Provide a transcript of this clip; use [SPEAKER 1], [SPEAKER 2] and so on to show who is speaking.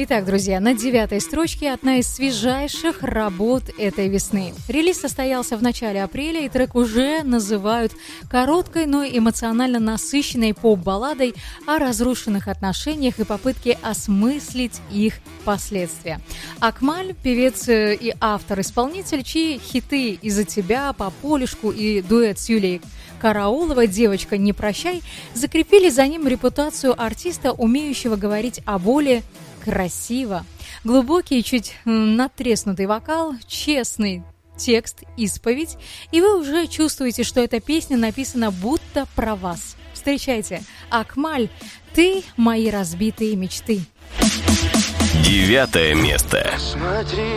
[SPEAKER 1] Итак, друзья, на 9-й строчке одна из свежайших работ этой весны. Релиз состоялся в начале апреля, и трек уже называют короткой, но эмоционально насыщенной поп-балладой о разрушенных отношениях и попытке осмыслить их последствия. Акмаль, певец и автор-исполнитель, чьи хиты «Из-за тебя», «По полюшку» и дуэт с Юлией Караулова «Девочка, не прощай» закрепили за ним репутацию артиста, умеющего говорить о боли красиво. Глубокий, чуть надтреснутый вокал, честный текст, исповедь, и вы уже чувствуете, что эта песня написана будто про вас. Встречайте, Акмаль, «Ты мои разбитые мечты».
[SPEAKER 2] 9 место.